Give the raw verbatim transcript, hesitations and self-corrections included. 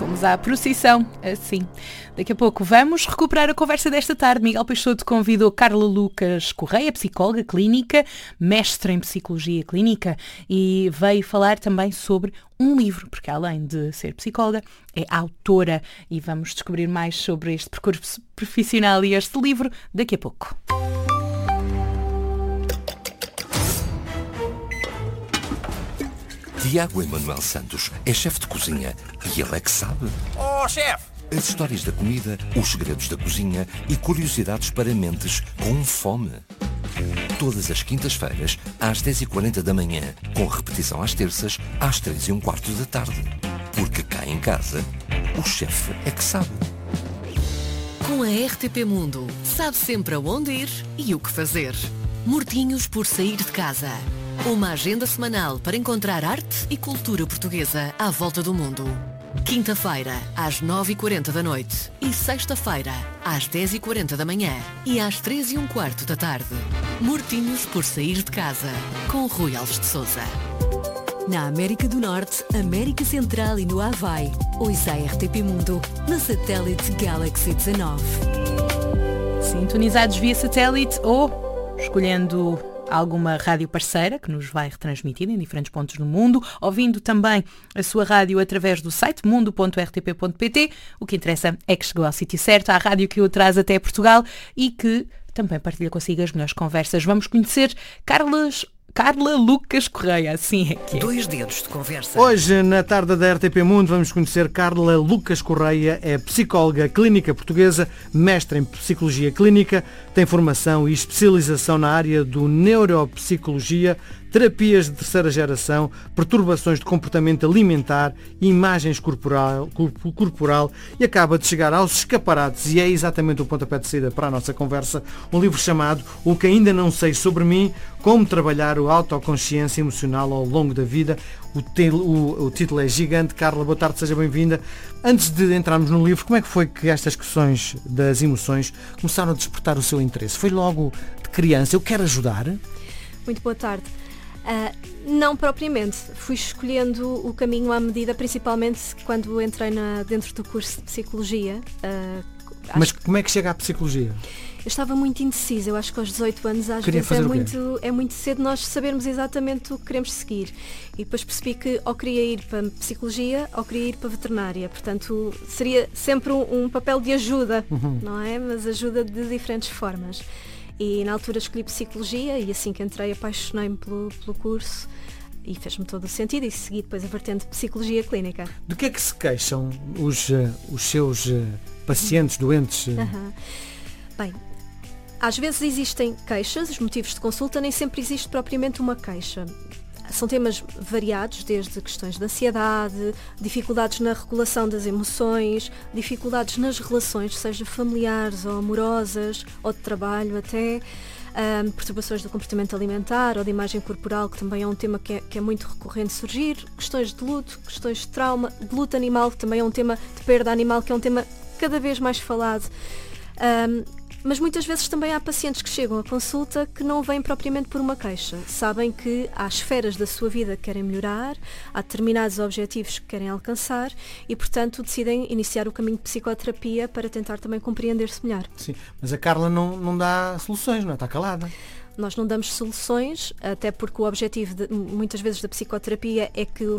Vamos à procissão, assim. Daqui a pouco vamos recuperar a conversa desta tarde. Miguel Peixoto convidou Carla Lucas Correia, psicóloga clínica, mestre em psicologia clínica, e veio falar também sobre um livro, porque além de ser psicóloga, é autora, e vamos descobrir mais sobre este percurso profissional e este livro daqui a pouco. Tiago Emanuel Santos é chefe de cozinha e ele é que sabe. Oh, chefe! As histórias da comida, os segredos da cozinha e curiosidades para mentes com fome. Todas as quintas-feiras, às dez e quarenta da manhã, com repetição às terças, às três e um quarto da tarde. Porque cá em casa, o chefe é que sabe. Com a R T P Mundo, sabe sempre aonde ir e o que fazer. Mortinhos por sair de casa. Uma agenda semanal para encontrar arte e cultura portuguesa à volta do mundo. Quinta-feira, às nove e quarenta da noite. E sexta-feira, às dez e quarenta da manhã. E às três e um quarto da tarde. Mortinhos por sair de casa. Com Rui Alves de Sousa. Na América do Norte, América Central e no Havaí. Ouça a R T P Mundo na satélite Galaxy dezanove. Sintonizados via satélite ou escolhendo alguma rádio parceira que nos vai retransmitir em diferentes pontos do mundo, ouvindo também a sua rádio através do site mundo ponto r t p ponto p t. O que interessa é que chegou ao sítio certo, à rádio que o traz até Portugal e que também partilha consigo as melhores conversas. Vamos conhecer Carlos... Carla Lucas Correia, assim é que é. Dois dedos de conversa. Hoje, na tarde da R T P Mundo, vamos conhecer Carla Lucas Correia, é psicóloga clínica portuguesa, mestre em psicologia clínica, tem formação e especialização na área do neuropsicologia, terapias de terceira geração, perturbações de comportamento alimentar, imagens corporal, corpo, corporal e acaba de chegar aos escaparates, e é exatamente o pontapé de saída para a nossa conversa, um livro chamado O que ainda não sei sobre mim, como trabalhar a autoconsciência emocional ao longo da vida. O, tel, o, o título é gigante. Carla, boa tarde, seja bem-vinda. Antes de entrarmos no livro, como é que foi que estas questões das emoções começaram a despertar o seu interesse? Foi logo de criança, eu quero ajudar? Muito boa tarde. Uh, não propriamente, fui escolhendo o caminho à medida, principalmente quando entrei na, dentro do curso de Psicologia. Uh, Mas como é que chega à Psicologia? Eu estava muito indecisa, eu acho que aos dezoito anos às Queria vezes é muito, é muito cedo nós sabermos exatamente o que queremos seguir. E depois percebi que ou queria ir para Psicologia ou queria ir para Veterinária. Portanto, seria sempre um, um papel de ajuda, uhum. não é? Mas ajuda de diferentes formas. E na altura escolhi Psicologia e assim que entrei apaixonei-me pelo, pelo curso e fez-me todo o sentido e segui depois a vertente de Psicologia Clínica. Do que é que se queixam os, uh, os seus uh, pacientes, doentes? Uh... Uhum. Bem, às vezes existem queixas, os motivos de consulta, nem sempre existe propriamente uma queixa. São temas variados, desde questões de ansiedade, dificuldades na regulação das emoções, dificuldades nas relações, seja familiares ou amorosas, ou de trabalho até, um, perturbações do comportamento alimentar ou de imagem corporal, que também é um tema que é, que é muito recorrente surgir, questões de luto, questões de trauma, de luto animal, que também é um tema de perda animal, que é um tema cada vez mais falado. Um, Mas muitas vezes também há pacientes que chegam à consulta que não vêm propriamente por uma queixa. Sabem que há esferas da sua vida que querem melhorar, há determinados objetivos que querem alcançar e, portanto, decidem iniciar o caminho de psicoterapia para tentar também compreender-se melhor. Sim, mas a Carla não, não dá soluções, não é? Está calada. Nós não damos soluções, até porque o objetivo de, muitas vezes da psicoterapia é que